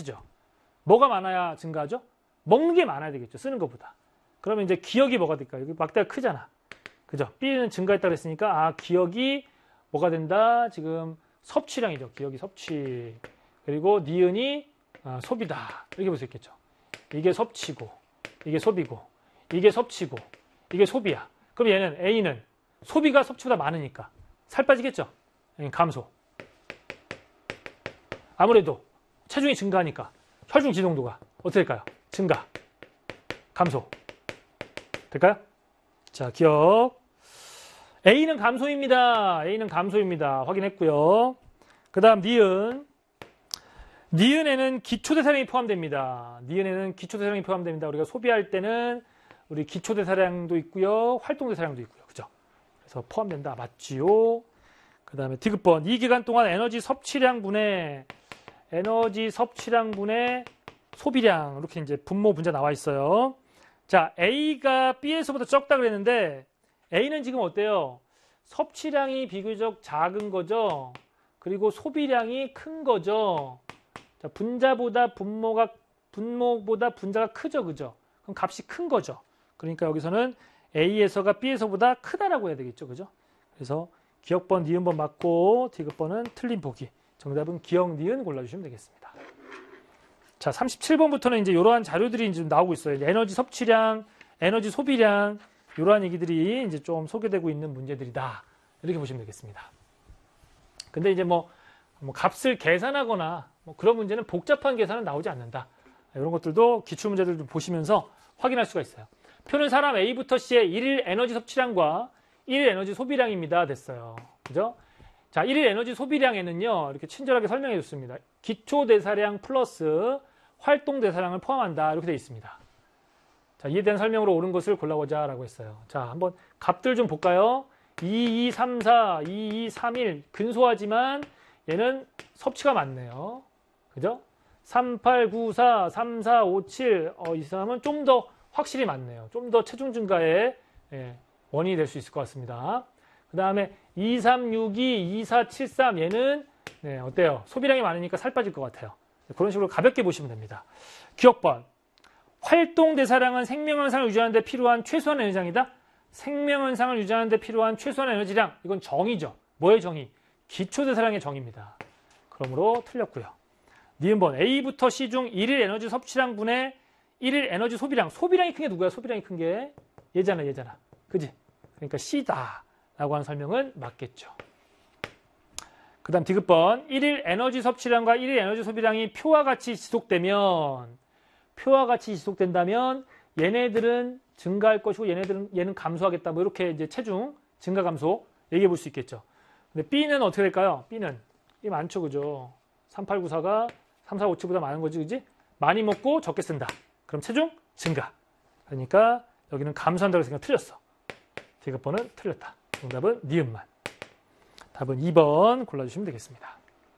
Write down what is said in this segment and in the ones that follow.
크죠. 뭐가 많아야 증가하죠? 먹는 게 많아야 되겠죠. 쓰는 것보다. 그러면 이제 기억이 뭐가 될까요? 여기 막대가 크잖아. 그죠? B는 증가했다고 했으니까 기억이 뭐가 된다? 지금 섭취량이죠. 기억이 섭취. 그리고 니은이 소비다. 이렇게 볼 수 있겠죠. 이게 섭취고, 이게 소비고, 이게 섭취고, 이게 소비야. 그럼 얘는 A는 소비가 섭취보다 많으니까 살 빠지겠죠? 감소. 아무래도 체중이 증가하니까 혈중 지동도가 어떻게 될까요? 증가, 감소. 될까요? 자, 기억. A는 감소입니다. A는 감소입니다. 확인했고요. 그 다음 니은. 니은에는 기초대사량이 포함됩니다. 니은에는 기초대사량이 포함됩니다. 우리가 소비할 때는 우리 기초대사량도 있고요. 활동대사량도 있고요. 그죠? 그래서 포함된다. 맞지요? 그 다음에 디귿번. 이 기간 동안 에너지 섭취량 분의 소비량. 이렇게 이제 분모 분자 나와 있어요. 자, A가 B에서보다 적다 그랬는데 A는 지금 어때요? 섭취량이 비교적 작은 거죠. 그리고 소비량이 큰 거죠. 자, 분모보다 분자가 크죠. 그죠? 그럼 값이 큰 거죠. 그러니까 여기서는 A에서가 B에서보다 크다라고 해야 되겠죠. 그죠? 그래서 기억번, 니은번 맞고 디귿번은 틀린 보기. 정답은 기억, 니은 골라주시면 되겠습니다. 자, 37번부터는 이제 이러한 자료들이 이제 나오고 있어요. 에너지 섭취량, 에너지 소비량, 이러한 얘기들이 이제 좀 소개되고 있는 문제들이다. 이렇게 보시면 되겠습니다. 근데 이제 뭐 값을 계산하거나 그런 문제는 복잡한 계산은 나오지 않는다. 이런 것들도 기출문제들 좀 보시면서 확인할 수가 있어요. 표는 사람 A부터 C의 1일 에너지 섭취량과 1일 에너지 소비량입니다. 됐어요. 그죠? 자, 1일 에너지 소비량에는요, 이렇게 친절하게 설명해 줬습니다. 기초대사량 플러스 활동대사량을 포함한다. 이렇게 되어 있습니다. 자, 이에 대한 설명으로 옳은 것을 골라보자 라고 했어요. 자, 한번 값들 좀 볼까요? 2, 2, 3, 4, 2, 2, 3, 1. 근소하지만 얘는 섭취가 많네요. 그죠? 3, 8, 9, 4, 3, 4, 5, 7. 이 사람은 좀 더 확실히 많네요. 좀 더 체중 증가의 원인이 될 수 있을 것 같습니다. 그 다음에 2, 3, 6, 2, 2, 4, 7, 3. 얘는 어때요? 소비량이 많으니까 살 빠질 것 같아요. 그런 식으로 가볍게 보시면 됩니다. 기억번. 활동대사량은 생명현상을 유지하는 데 필요한 최소한 에너지량이다. 생명현상을 유지하는 데 필요한 최소한 에너지량. 이건 정의죠. 뭐의 정의? 기초대사량의 정의입니다. 그러므로 틀렸고요. 니은번. A부터 C 중 1일 에너지 섭취량 분의 1일 에너지 소비량. 소비량이 큰 게 누구야? 소비량이 큰 게 얘잖아. 그지? 그러니까 C다. 라고 하는 설명은 맞겠죠. 그 다음 디귿번. 1일 에너지 섭취량과 1일 에너지 소비량이 표와 같이 지속된다면 얘네들은 증가할 것이고 얘는 감소하겠다. 뭐 이렇게 이제 체중 증가 감소 얘기해 볼 수 있겠죠. 근데 B는 어떻게 될까요? B는 이 많죠. 그죠? 3894가 3457보다 많은 거지. 그지? 많이 먹고 적게 쓴다. 그럼 체중 증가. 그러니까 여기는 감소한다고 생각 틀렸어. 디귿번은 틀렸다. 정답은 니은만. 답은 2번 골라주시면 되겠습니다.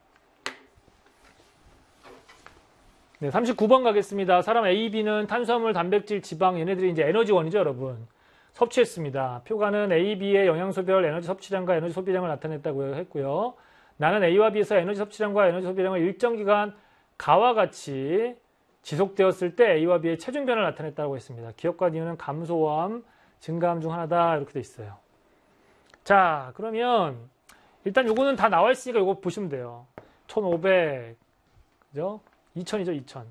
네, 39번 가겠습니다. 사람 A, B는 탄수화물, 단백질, 지방 얘네들이 이제 에너지원이죠, 여러분. 섭취했습니다. 표가는 A, B의 영양소별 에너지 섭취량과 에너지 소비량을 나타냈다고 했고요. 나는 A와 B에서 에너지 섭취량과 에너지 소비량을 일정 기간 가와 같이 지속되었을 때 A와 B의 체중 변화를 나타냈다고 했습니다. 기억과 니은은 감소함, 증가함 중 하나다 이렇게 돼 있어요. 자, 그러면 일단 요거는 다 나와 있으니까 요거 보시면 돼요. 1500, 그죠? 2000이죠, 2000.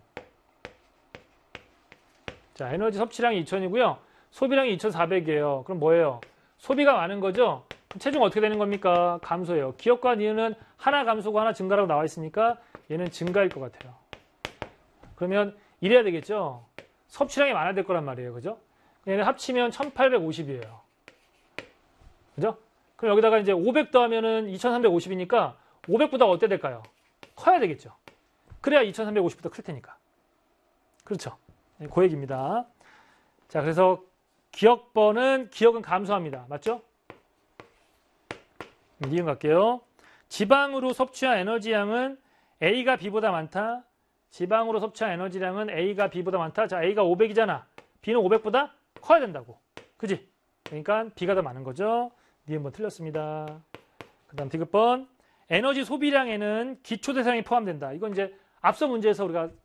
자, 에너지 섭취량이 2000이고요. 소비량이 2400이에요. 그럼 뭐예요? 소비가 많은 거죠? 그럼 체중 어떻게 되는 겁니까? 감소예요. 기억과 니은은 하나 감소고 하나 증가라고 나와 있으니까 얘는 증가일 것 같아요. 그러면 이래야 되겠죠? 섭취량이 많아야 될 거란 말이에요. 그죠? 얘는 합치면 1850이에요. 그죠? 그럼 여기다가 이제 500 더하면은 2350이니까 500보다 어때 될까요? 커야 되겠죠? 그래야 2350보다 클 테니까. 그렇죠? 네, 그 얘기입니다. 자, 그래서 기억은 감소합니다. 맞죠? 니은 갈게요. 지방으로 섭취한 에너지량은 A가 B보다 많다. 지방으로 섭취한 에너지량은 A가 B보다 많다. 자, A가 500이잖아. B는 500보다 커야 된다고. 그지? 그러니까 B가 더 많은 거죠. 니은번 틀렸습니다. 그 다음 디귿번. 에너지 소비량에는 기초대사량이 포함된다. 이건 이제 앞서 문제에서 우리가